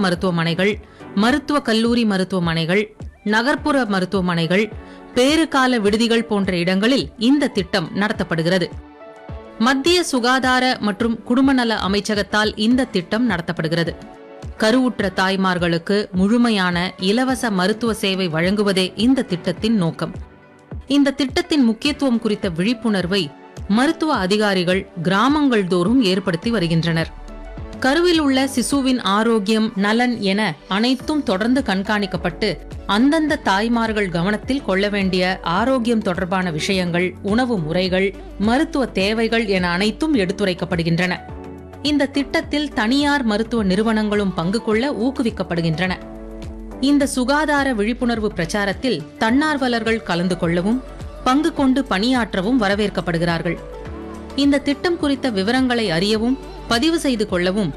மருத்துவமனைகள், மருத்துவ கல்லூரி மருத்துவமனைகள், நகர்ப்புற மருத்துவமனைகள், பேறுகால விடுதிகள் போன்ற இடங்களில் இந்த திட்டம் நடத்தப்படுகிறது. மத்திய சுகாதார மற்றும் குடும்பநல அமைச்சகத்தால் இந்த திட்டம் நடத்தப்படுகிறது. கருவுற்ற தாய்மார்களுக்கு முழுமையான இலவச மருத்துவ சேவை வழங்குவதே இந்த திட்டத்தின் நோக்கம். இந்த திட்டத்தின் முக்கியத்துவம் குறித்த விழிப்புணர்வை மருத்துவ அதிகாரிகள் கிராமங்கள் தோறும் ஏற்படுத்தி வருகின்றனர். கருவில் உள்ள சிசுவின் ஆரோக்கியம், நலன் என அனைத்தும் தொடர்ந்து கண்காணிக்கப்பட்டு அந்தந்த தாய்மார்கள் கவனத்தில் கொள்ள வேண்டிய ஆரோக்கியம் தொடர்பான விஷயங்கள், உணவு முறைகள், மருத்துவ தேவைகள் என அனைத்தும் எடுத்துரைக்கப்படுகின்றன. இந்த திட்டத்தில் தனியார் மருத்துவ நிறுவனங்களும் பங்கு கொள்ள ஊக்குவிக்கப்படுகின்றன. இந்த சுகாதார விழிப்புணர்வு பிரச்சாரத்தில் தன்னார்வலர்கள் கலந்து கொள்ளவும் பங்கு கொண்டு பணியாற்றவும் வரவேற்கப்படுகிறார்கள். இந்த திட்டம் குறித்த விவரங்களை அறியவும் பதிவு செய்து கொள்ளவும்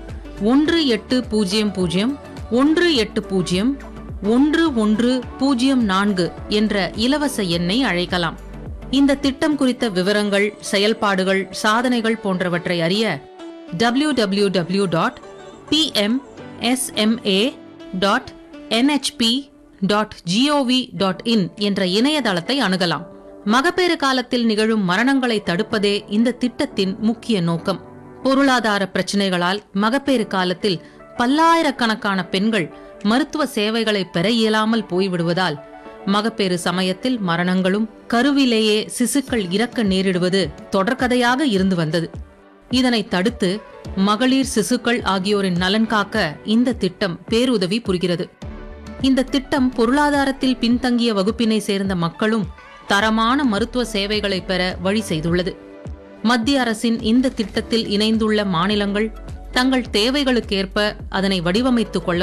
1800-180-1104 என்ற இலவச எண்ணை அழைக்கலாம். இந்த திட்டம் குறித்த விவரங்கள், செயல்பாடுகள், சாதனைகள் போன்றவற்றை அறிய www.pmsma.nhp.gov.in என்ற இணையதளத்தை அணுகலாம். மகப்பேறு காலத்தில் நிகழும் மரணங்களை தடுப்பதே இந்த திட்டத்தின் முக்கிய நோக்கம். பொருளாதார பிரச்சினைகளால் மகப்பேறு காலத்தில் பல்லாயிரக்கணக்கான பெண்கள் மருத்துவ சேவைகளை பெற இயலாமல் போய்விடுவதால் மகப்பேறு சமயத்தில் மரணங்களும், கருவிலேயே சிசுக்கள் இறக்க நேரிடுவது தொடர்கதையாக இருந்து வந்தது. இதனை தடுத்து மகளிர், சிசுக்கள் ஆகியோரின் நலன் காக்க இந்த திட்டம் பேருதவி புரிகிறது. இந்த திட்டம் பொருளாதாரத்தில் பின்தங்கிய வகுப்பினை சேர்ந்த மக்களும் தரமான மருத்துவ சேவைகளை பெற வழி செய்துள்ளது. மத்திய அரசின் இந்த திட்டத்தில் இணைந்துள்ள மாநிலங்கள் தங்கள் தேவைகளுக்கேற்ப அதனை வடிவமைத்துக் கொள்ள